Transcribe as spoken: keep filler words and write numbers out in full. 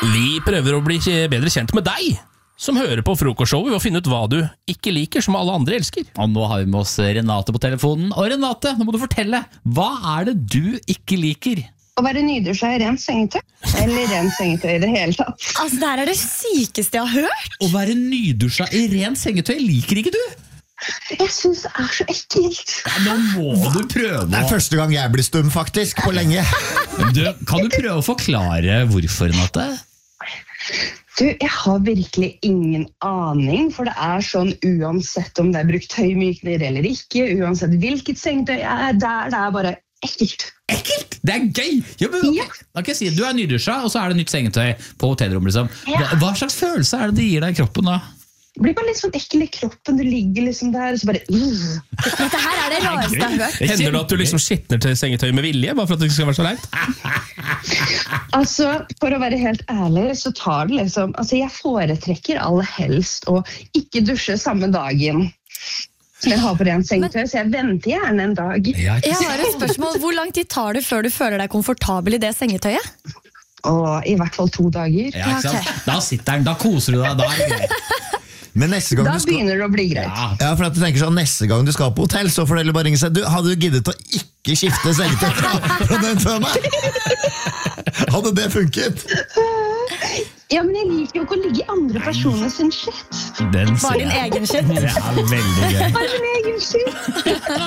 Vi prøver å bli bedre kjent med deg, som hører på frokostshowet, og finne ut hva du ikke liker, som alle andre elsker. Og nå har vi med oss Renate på telefonen. Og Renate, nå må du fortelle, hva er det du ikke liker? Å være nydusja i rent sengetøy, eller rent sengetøy i det hele tatt. Altså, det her er det sykeste jeg har hørt. Å være nydusja i rent sengetøy liker ikke du? Jeg synes det er så ekkelt. Ja, nå må du prøve. Det er første gang jeg blir stum faktisk, på lenge. Du, kan du prøve å forklare hvorfor, Renate? Du, jeg har virkelig ingen aning, for det er sånn uansett om det er brukt tøymykner eller ikke, uansett hvilket sengetøy jeg er der, det er bare ekkelt. Ekkelt? Det er gøy! Ja, men, Ja. Da kan jeg si, du er nydusja, og så er det nytt sengetøy på hotellrommet. Liksom. Hva, Ja. hva slags følelse er det det gir deg i kroppen da? Det blir bare litt sånn ekkel i kroppen, du ligger liksom der, og så bare... Uh. Dette her er det rareste jeg har hørt. Hender det at du liksom skitner til sengetøy med vilje, bare for at det ikke skal være så leit? Altså, for å være helt ærlig, så tar det liksom... Altså, jeg foretrekker aller helst å ikke dusje samme dagen som jeg har på rent sengetøy, så jeg venter gjerne en dag. Ja, ikke Jeg har et spørsmål. Hvor lang tid tar det før du føler deg komfortabel i det sengetøyet? Og i hvert fall to dager. Ja, ikke sant? Da sitter den, da koser du deg, da er det greit. Men neste gang Da du skal... begynner det å bli greit. Ja. Ja, for at du tenker sånn, neste gang du skal på hotell, så får dere bare ringe seg. Du, hadde du giddet å ikke skifte sengetøy fra, fra den før meg? Hadde det funket? Ja, men jeg liker jo ikke å ligge i andre personer sin shit. Den Bare din egen shit. Det er veldig gøy. Bare min egen shit.